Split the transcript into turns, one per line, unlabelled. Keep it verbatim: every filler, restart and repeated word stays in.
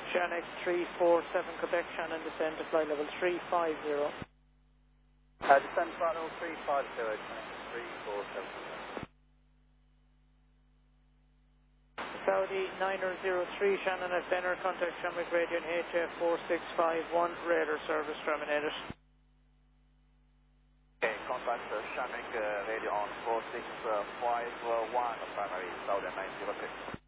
Shannon three four seven Quebec, Shannon descend to flight level three five zero.
Uh, descend flight level three five zero, three four seven.
Saudi niner zero three, Shannon at center, contact Shamrock Radio and H F four six five one, radar service terminated.
Okay, contact uh, Shamrock uh, Radio on four six five one, primary Saudi nine zero six.